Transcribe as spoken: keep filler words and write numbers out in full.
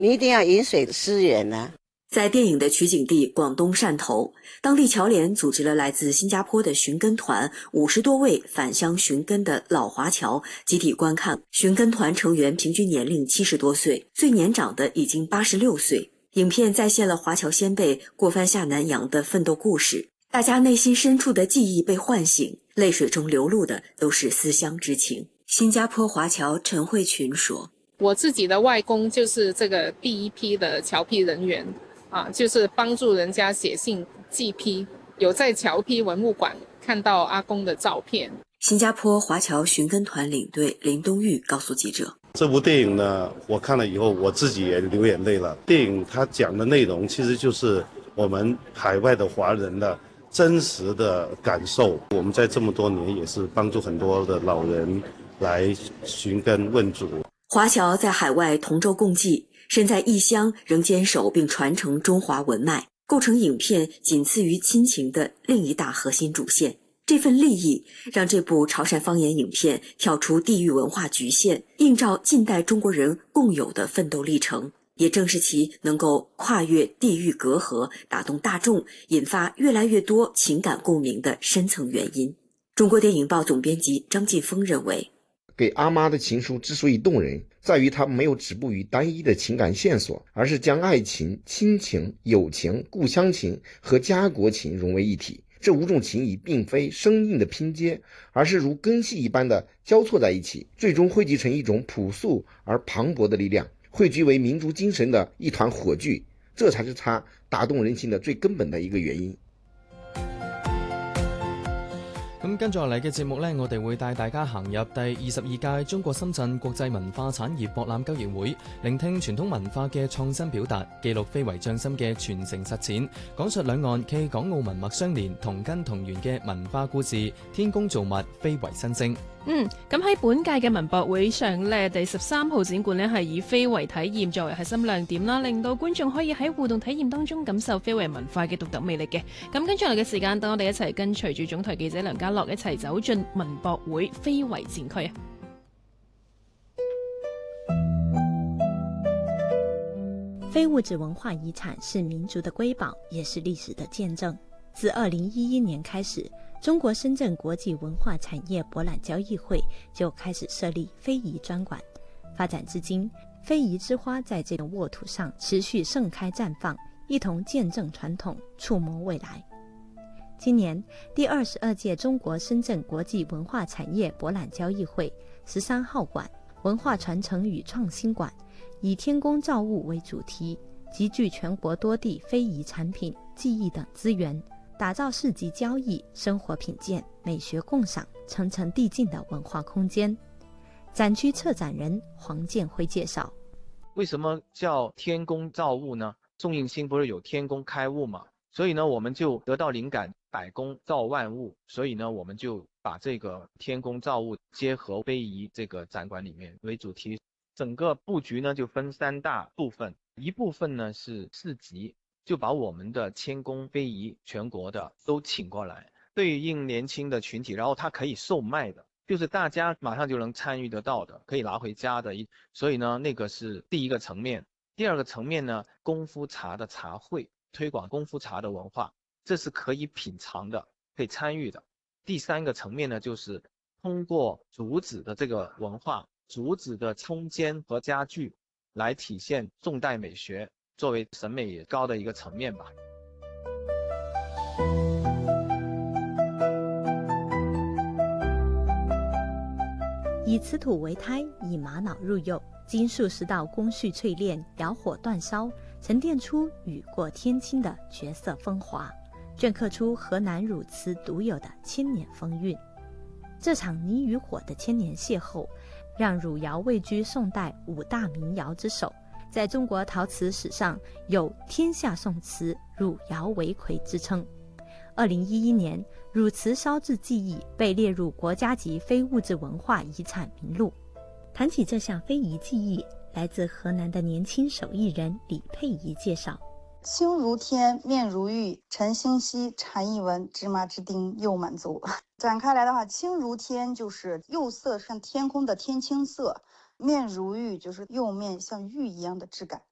你一定要饮水思源啊。 在电影的取景地广东汕头，当地侨联组织了来自新加坡的寻根团五十多位返乡寻根的老华侨集体观看。寻根团成员平均年龄七十多岁，最年长的已经八十六岁。影片再现了华侨先辈过番下南洋的奋斗故事，大家内心深处的记忆被唤醒，泪水中流露的都是思乡之情。新加坡华侨陈慧群说：“ 我自己的外公就是这个第一批的侨批人员。”啊，就是帮助人家写信寄批，有在侨批文物馆看到阿公的照片。 新加坡华侨寻根团领队林东玉告诉记者：“ 这部电影呢，我看了以后，我自己也流眼泪了。电影它讲的内容其实就是我们海外的华人的真实的感受。我们在这么多年也是帮助很多的老人来寻根问祖。 华侨在海外同舟共济。”身在异乡仍坚守并传承中华文脉，构成影片仅次于亲情的另一大核心主线。这份利益让这部潮汕方言影片跳出地域文化局限，映照近代中国人共有的奋斗历程，也正是其能够跨越地域隔阂，打动大众，引发越来越多情感共鸣的深层原因。中国电影报总编辑张晋峰认为， 给阿妈的情书之所以动人，在于它没有止步于单一的情感线索，而是将爱情、亲情、友情、故乡情和家国情融为一体。这五种情谊并非生硬的拼接，而是如根系一般的交错在一起，最终汇集成一种朴素而磅礴的力量，汇聚为民族精神的一团火炬。这才是它打动人心的最根本的一個原因。 咁跟住落嚟嘅節目呢，我哋會帶大家行入第二十二屆中國深圳國際文化產業博覽交易會，聆聽傳統文化嘅創新表達，記錄非遺匠心嘅傳承實踐，講述兩岸暨港澳文脈相連、同根同源嘅文化故事，天工造物，非遺新星。 嗯，咁喺本屆嘅文博會上呢，第十三號展館呢係以非遺體驗作為核心亮點啦，令到觀眾可以喺互動體驗當中感受非遺文化嘅獨特魅力嘅。咁跟住嚟嘅時間，等我哋一齊跟隨住總台記者梁家樂一齊走進文博會非遺展區啊！ 非物質文化遺產是民族的瑰寶，也是歷史的見證。自二零一一年開始，中國深圳國際文化產業博覽交易會就開始設立非遺專館，發展至今，非遺之花在這片沃土上持續盛開綻放，一同見證傳統，觸摸未來。今年第二十二屆中國深圳國際文化產業博覽交易會十三號館文化傳承與創新館以天工造物為主題，集聚全國多地非遺產品、技藝等資源，打造市集交易、生活品鑑、美學共賞、層層遞進的文化空間。展區策展人黃建輝介紹： 為什麼叫天工造物呢？宋應星不是有天工開物嘛？所以呢，我們就得到靈感，百工造萬物。所以呢，我們就把這個天工造物結合非遺這個展館裡面為主題。整個佈局呢就分三大部分，一部分呢是市集，就把我們的千工非遺全國的都請過來，對應年輕的群體，然後它可以售賣的，就是大家馬上就能參與得到的，可以拿回家的。所以呢，那個是第一個層面。第二個層面呢，功夫茶的茶會，推廣功夫茶的文化，這是可以品嘗的，可以參與的。第三個層面呢，就是通過竹子的這個文化，竹子的空間和家具來體現宋代美學，作為審美也高的一個層面吧。 以瓷土為胎，以瑪瑙入釉，經數十道工序淬煉，窯火煅燒，沉澱出雨過天青的絕色風華，鐫刻出河南汝瓷獨有的千年風韻。這場泥與火的千年邂逅，讓汝窯位居宋代五大名窯之首，在中國陶瓷史上有天下宋瓷，汝窯為魁之稱。二零一一年，汝瓷燒製技藝被列入國家級非物質文化遺產名錄。談起這項非遺技藝，來自河南的年輕手藝人李佩儀介紹： 青如天，面如玉，晨星稀，禪意紋，芝麻之丁又滿足。展開來的話，青如天就是釉色像天空的天青色，面如玉就是釉面像玉一樣的質感。